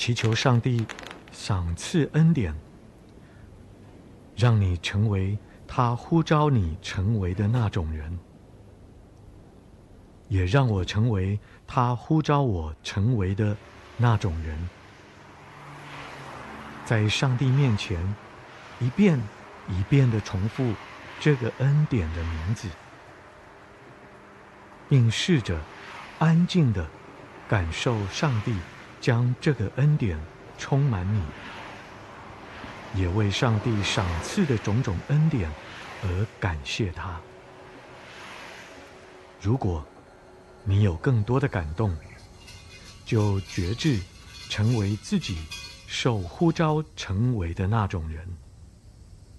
祈求上帝赏赐恩典，让你成为他呼召你成为的那种人，也让我成为他呼召我成为的那种人。在上帝面前，一遍一遍地重复这个恩典的名字，并试着安静地感受上帝将这个恩典充满你，也为上帝赏赐的种种恩典而感谢他。如果你有更多的感动，就决志成为自己受呼召成为的那种人。